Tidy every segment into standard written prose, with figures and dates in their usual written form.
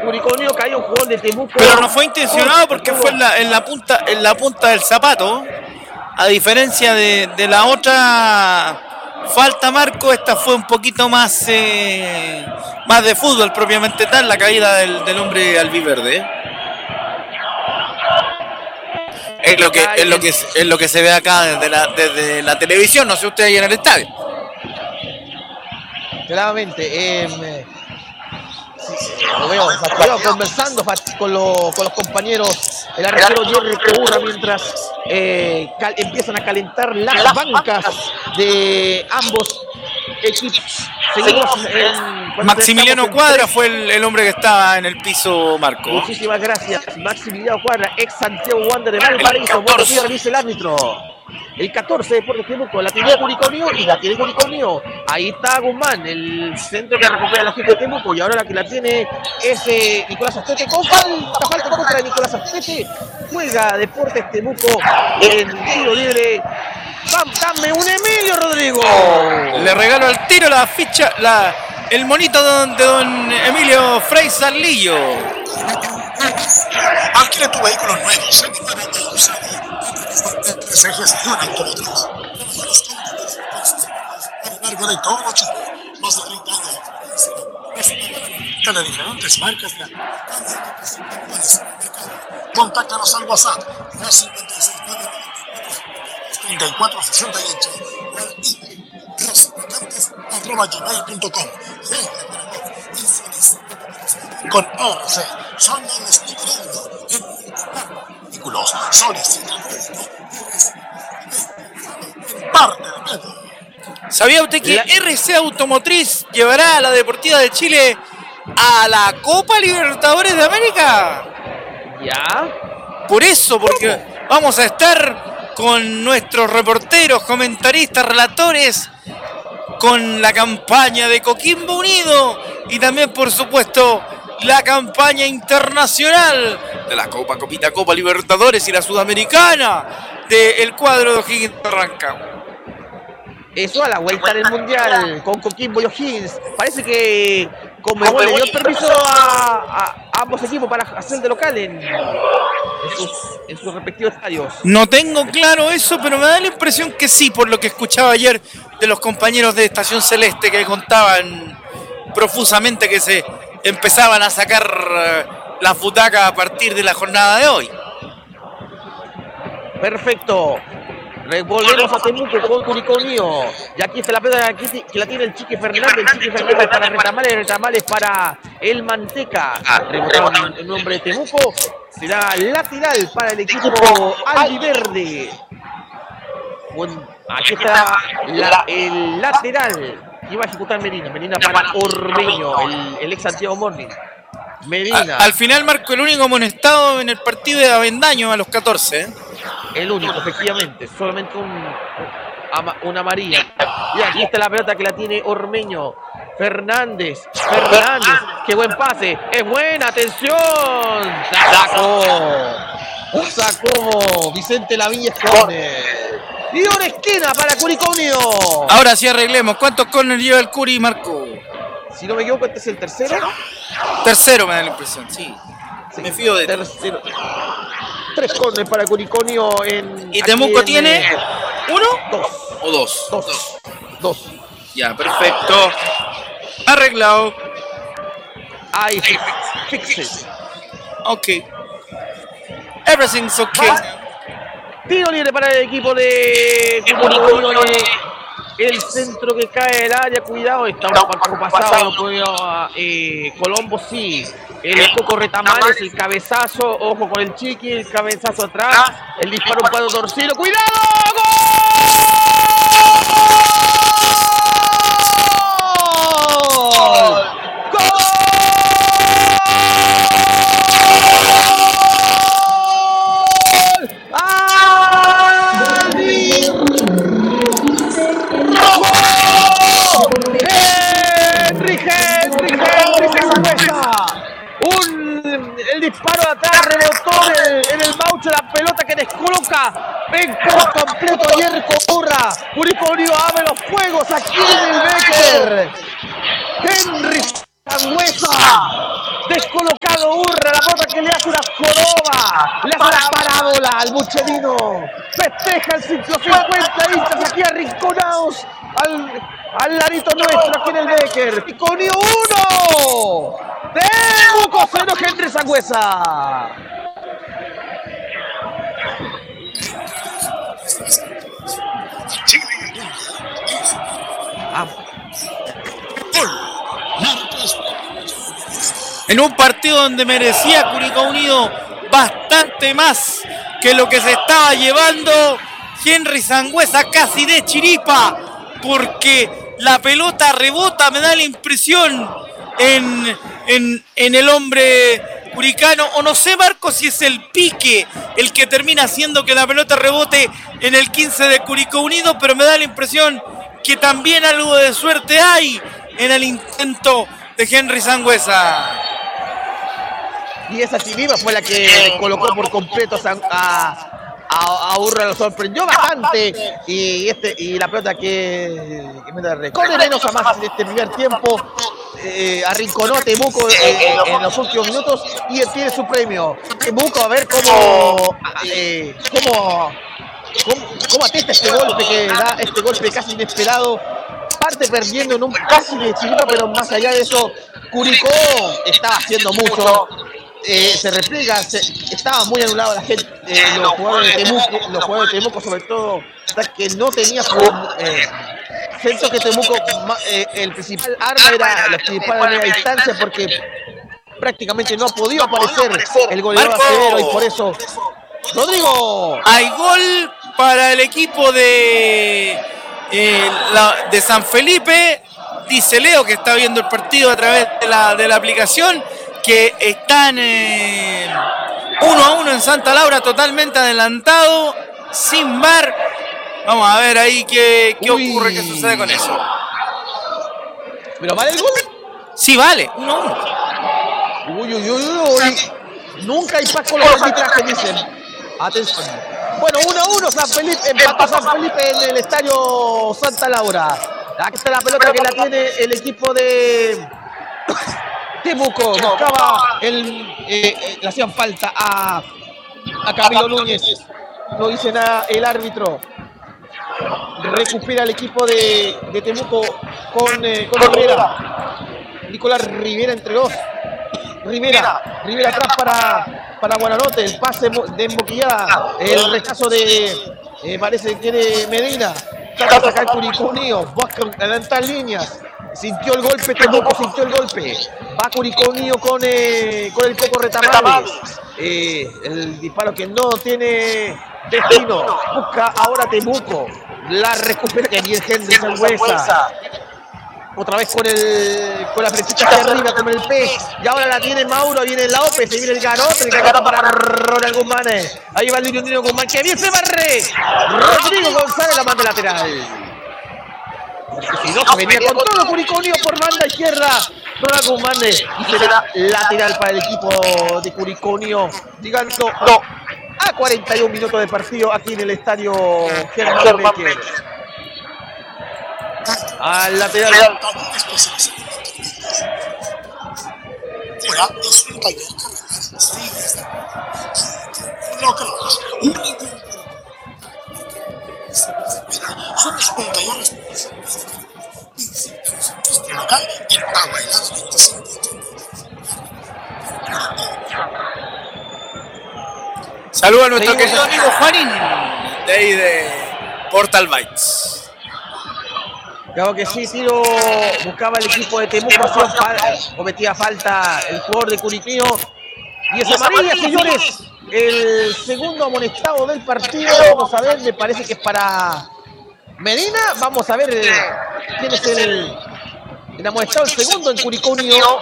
Curicó Unido, cayó un jugador de Temuco. Pero no fue intencionado porque fue en la punta del zapato. A diferencia de la otra falta, Marco, esta fue un poquito más de fútbol propiamente tal, la caída del hombre albiverde. Es lo que se ve acá desde la televisión, no sé usted ahí en el estadio. Claramente, lo veo conversando con los compañeros, el arquero Jerry Cobura, mientras empiezan a calentar las bancas de ambos equipos. Seguimos Maximiliano Cuadra fue el hombre que estaba en el piso, Marco. Muchísimas gracias, Maximiliano Cuadra, ex Santiago Wander de Valparaíso. Bueno, revisa el árbitro. El 14 Deportes Temuco, la tiene Curicó Unido y la tiene Curicó Unido. Ahí está Guzmán, el centro que recupera la gente de Temuco, y ahora la que la tiene es Nicolás Astete con falta en contra de Nicolás Astete. Juega Deportes Temuco en tiro libre. Dame un Emilio Rodrigo. Le regalo al tiro la ficha, el monito de don Emilio Frei Sarlillo. Alquile tu vehículo nuevo, seminuevo o usado. Se gestiona Automotriz. A lo largo de todo Chile. Más de 30 años de experiencia. De diferentes marcas de contáctanos al WhatsApp 256-3468 rosificantes@gmail.com. Con ORC somos liderando en vehículos. Solicita parte de todo. ¿Sabía usted que RC Automotriz llevará a la Deportiva de Chile a la Copa Libertadores de América? ¿Ya? Por eso, porque vamos a estar con nuestros reporteros, comentaristas, relatores, con la campaña de Coquimbo Unido y también, por supuesto, la campaña internacional de la Copa Libertadores y la Sudamericana del cuadro de O'Higgins de Rancagua. Eso a la vuelta del Mundial con Coquimbo y O'Higgins. Parece que Conmebol le dio el permiso a ambos equipos para hacer de local en sus respectivos estadios. No tengo claro eso, pero me da la impresión que sí, por lo que escuchaba ayer de los compañeros de Estación Celeste que contaban profusamente que se empezaban a sacar las butacas a partir de la jornada de hoy. Perfecto. Volvemos a Temuco con Curicó Unido. Y aquí está la pelota que la tiene el Chiqui Fernández. El Chiqui Fernández para Retamales para el Manteca. Rebotado el nombre de Temuco. Será lateral para el equipo albiverde. Bueno, aquí está el lateral que iba a ejecutar Medina. Medina para Ormeño, el ex Santiago Morning. Medina. Al final, Marco, el único amonestado en el partido de Avendaño a los 14. El único, efectivamente. Solamente una amarilla. Y aquí está la pelota que la tiene Ormeño. Fernández. Qué buen pase. Es buena, atención. Sacó Vicente Laviña Corner. Y una esquina para Curicó Unido. Ahora sí arreglemos. ¿Cuántos corners lleva el Curi, Marco? Si no me equivoco, este es el tercero. Tercero me da la impresión, sí. Me fío de tercero. 3 corners para Curicó Unido ¿Y Temuco tiene uno? 2. ¿O dos? 2. Ya, perfecto. Arreglado. Ahí, fixes. Ok. Everything's okay. Tiro libre para el equipo de Curicó Unido. El centro que cae del área, cuidado, está un poco pasado, Colombo sí, el Coco Retamales, el cabezazo, ojo con el Chiqui, el cabezazo atrás, el disparo un cuadro torcido, cuidado, ¡gol! El disparo de atrás rebotó en el Maucho, la pelota que descoloca en por completo ayer Cobura. Curicó Unido abre los fuegos aquí en el Becker. Henry Sangüesa, descolocado Urra, la pelota que le hace una joroba, le hace una parábola al bucherino, festeja el 150 hinchas aquí arrinconados al ladito nuestro, aquí en el Becker. Iconió 1, Temuco 0, Henry Sangüesa. En un partido donde merecía Curicó Unido bastante más que lo que se estaba llevando Henry Sangüesa, casi de chiripa, porque la pelota rebota, me da la impresión, en el hombre curicano, o no sé, Marco, si es el pique el que termina haciendo que la pelota rebote en el 15 de Curicó Unido, pero me da la impresión que también algo de suerte hay en el intento de Henry Sangüesa. Y esa chiripa fue la que colocó por completo a Urra, lo sorprendió bastante. Y la pelota que corre menos a más en este primer tiempo. Arrinconó a Temuco en los últimos minutos y él tiene su premio. Temuco, a ver cómo atesta este golpe que da, este golpe casi inesperado. Parte perdiendo en un casi de chiripa, pero más allá de eso, Curicó estaba haciendo mucho. Se repliega, estaba muy anulado la gente, los jugadores de Temuco, sobre todo, que no tenía siento que Temuco el principal arma era la principal a media distancia, porque prácticamente no ha podido aparecer el goleador Acevedo, y por eso Rodrigo. Hay gol para el equipo de San Felipe. Dice Leo, que está viendo el partido a través de la aplicación, que están 1-1 en Santa Laura, totalmente adelantado, sin VAR. Vamos a ver ahí qué ocurre, qué sucede con eso. ¿Pero vale el gol? Sí, vale, 1-1. Uy. Nunca hay paz con los arbitrajes, dicen. Atención. Bueno, 1-1, San Felipe, empató San Felipe en el estadio Santa Laura. Aquí está la pelota que la tiene el equipo de Temuco. Buscaba le hacían falta a Camilo Núñez. No dice nada el árbitro. Recupera el equipo de Temuco con Rivera. Nicolás Rivera entre dos. Rivera atrás para Buenanote. El pase de emboquillada. El rechazo parece que tiene Medina. Trata de sacar Curicó Unido. Busca adelantar líneas. Sintió el golpe, Temuco sintió el golpe. Va Curicó Unido con el Coco Retamales. El disparo que no tiene destino. Busca ahora Temuco. La recupera, que bien Henry Sangüesa. Otra vez con la flechita hacia arriba, con el pez. Y ahora la tiene Mauro, viene el López, se viene el garote para Ronald Guzmán. Ahí va el Lino Guzmán, que bien se barre. Rodrigo González la manda lateral. Si no, venía con todo Curicó Unido por banda izquierda. Ronald Guzmán, y será lateral para el equipo de Curicó Unido. Llegando a 41 minutos de partido aquí en el estadio Germán Becker. Al lateral. Es un taller que no creas. Somos un taller acá en Aguailas 25. Saludos a nuestro querido amigo Juanín, de ahí de Portal Bytes. Claro que sí, tiro, buscaba el equipo de Temuco, cometía falta el jugador de Curicó. Y es amarilla, señores, el segundo amonestado del partido. Vamos a ver, me parece que es para Medina. Vamos a ver quién es el amonestado, el segundo en Curicó Unido.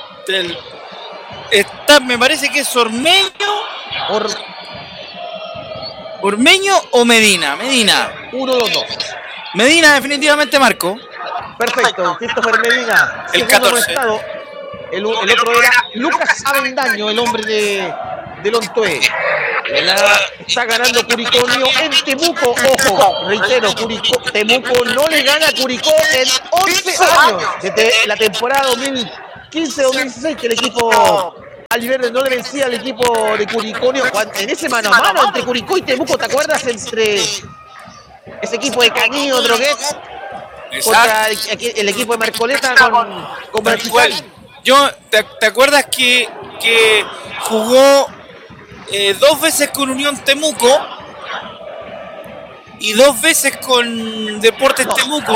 Me parece que es Ormeño o Medina. Uno de los dos. Medina, definitivamente, Marco. Perfecto, Christopher Medina. El 14. El otro era Lucas Avendaño, el hombre de Lontoé. Está ganando Curicó Unido en Temuco. Ojo, reitero, Temuco no le gana a Curicó en 11 años. Desde la temporada 2015-2016 que el equipo albiverde no le vencía al equipo de Curicó Unido. En ese mano a mano entre Curicó y Temuco, ¿te acuerdas? Entre ese equipo de Cañillo, Droguet, contra el equipo de Marcoleta con Brachical. ¿Te acuerdas que jugó 2 veces con Unión Temuco y 2 veces con Deportes Temuco?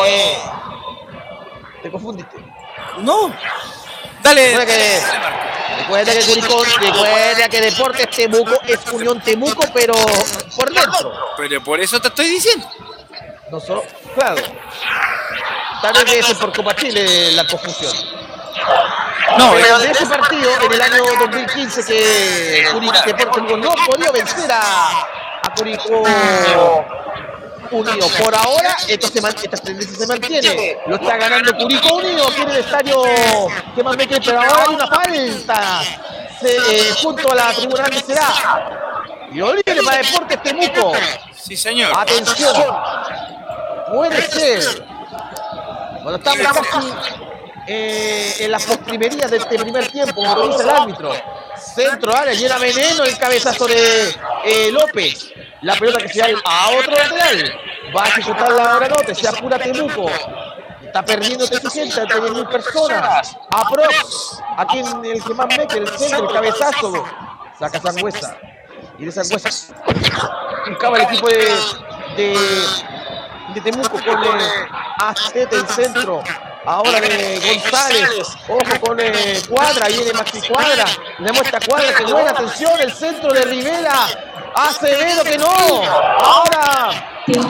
Te confundiste. No. Dale. Recuerda que Deportes Temuco es Unión Temuco, pero por dentro. Pero por eso te estoy diciendo. No solo, claro. Tal vez debe ser por Copa Chile la confusión. No, pero de ese partido, en el año 2015, que Deportes Temuco no podía vencer a Curicó Unido. Por ahora, esta tendencia se mantiene. Lo está ganando Curicó Unido aquí en el estadio que más me cree, pero ahora hay una falta junto a la tribuna de será. Y libre para Deportes Temuco. Sí, señor. Atención. Puede ser. Bueno, estamos casi en las postrimerías de este primer tiempo, como dice el árbitro. Centro área, llena veneno, el cabezazo de López. La pelota que se da a otro lateral. Va a ejecutarla ahora López, se apura Temuco. Está perdiendo T60 ante 10.000 personas. Aprox, aquí en el que más mete, el centro, el cabezazo. Saca Sangüesa. Y de Sangüesa buscaba el equipo de Temuco con Astete el centro. Ahora de González, ojo con Cuadra, viene Maxi Cuadra, le muestra Cuadra que buena atención, el centro de Rivera, Acevedo que no, ahora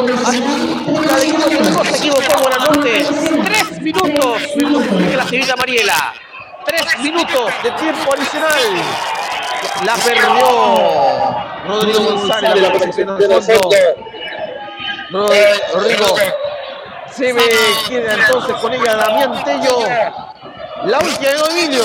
se equivocó, buenas noches, 3 minutos de la señorita Mariela, 3 minutos de tiempo adicional, la perdió Rodrigo González de la posición del fondo. Rodrigo se queda entonces con ella Damián Tello. La última de Emilio.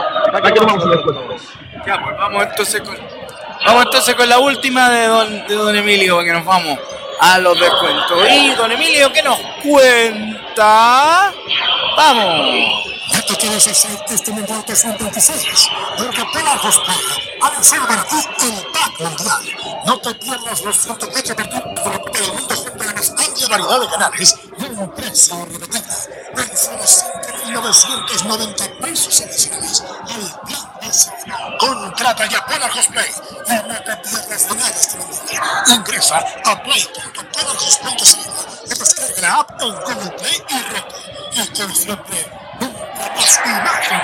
Ya, pues vamos entonces con la última de don Emilio, que nos vamos a los descuentos. Y don Emilio, ¿qué nos cuenta? ¡Vamos! Ya que quieres hacer este Mundial 2026, porque Pelagos Play ha lanzado para ti el Pack Mundial. No te pierdas los 108 partidos de la Copa del Mundo junto a la más amplia variedad de canales y un precio reducido. Ven solo 5.990 pesos adicionales al plan base. Contrata ya Pelagos Play y no te pierdas de nada este Mundial. Ingresa a play.pelagos.cl y descarga la app en Google Play y Roku. Y como siempre, imagen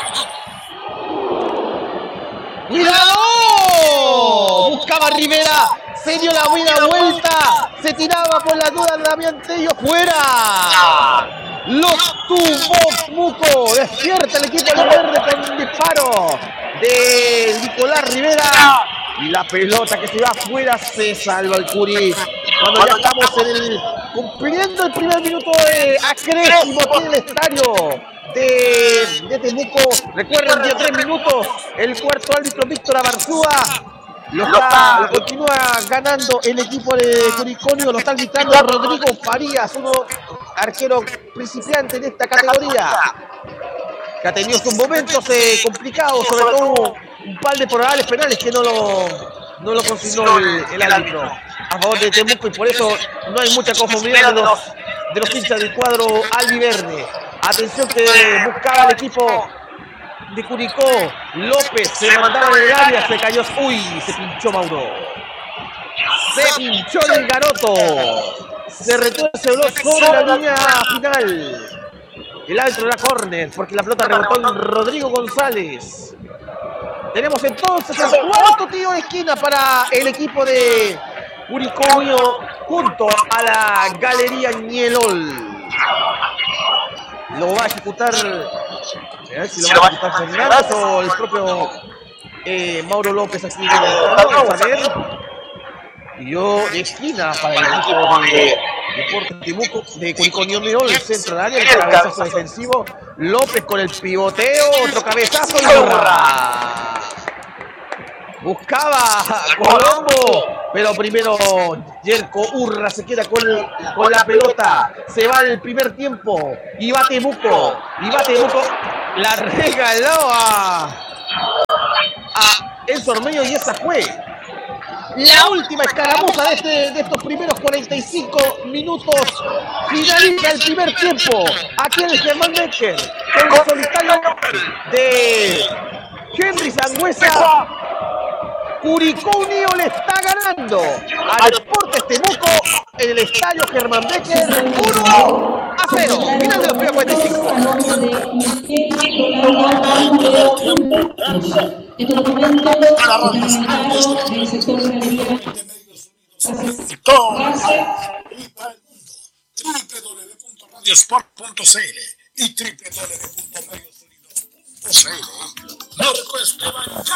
con ¡cuidado! Buscaba Rivera, se dio la buena vuelta, se tiraba por la duda de Damián Tello, fuera. Los tuvo Muco, despierta el equipo de verde con un disparo de Nicolás Rivera. Y la pelota que se va afuera se salva el Curi. Cuando ya estamos cumpliendo el primer minuto de acrésimo aquí en el estadio de Temuco. Recuerden, 13 minutos, el cuarto árbitro Víctor Abarzúa lo continúa ganando el equipo de Curicó Unido, lo está arbitrando Rodrigo Farías, uno arquero principiante en esta categoría, que ha tenido sus momentos complicados, sobre todo un par de probables penales que no lo consignó el árbitro a favor de Temuco, y por eso no hay mucha conformidad de los hinchas del cuadro albiverde. Atención que buscaba el equipo de Curicó. López se mandaba en el área, se cayó. Uy, se pinchó Mauro. Se pinchó el Garoto. Se retuerce sobre la línea final. El árbitro de la córner, porque la pelota rebotó en Rodrigo González. Tenemos entonces el cuarto tiro de esquina para el equipo de Curicó Unido junto a la Galería Ñelol. Lo va a ejecutar, a ver si lo va a ejecutar Fernández o el propio Mauro López aquí. Vamos a ver. Tiro de esquina para el equipo de Deportes Temuco, de Curicó Unido, el centro de área, el cabezazo defensivo. López con el pivoteo, otro cabezazo y Buscaba Colombo, pero primero Yerko Urra se queda con la pelota. Se va el primer tiempo. Y va Temuco. La regaló a Enzo Ormeño y esa fue la última escaramuza de estos primeros 45 minutos. Finaliza el primer tiempo. Aquí el Germán Becker con el solitario de Henry Sangüesa. Curicó Unido le está ganando al Deportes Temuco en el estadio Germán Becker 1-0. Final de los primeros 45. www.radiosport.cl y www.mediosunidos.cl. Marco Esteban